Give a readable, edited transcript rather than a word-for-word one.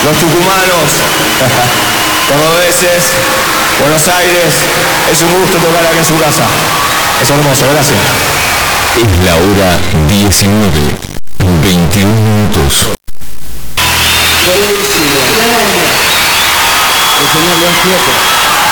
los tucumanos, cordobeses, Buenos Aires, es un gusto tocar aquí en su casa. Es hermoso, gracias. Es la hora 19, 21 minutos. El señor León Gieco.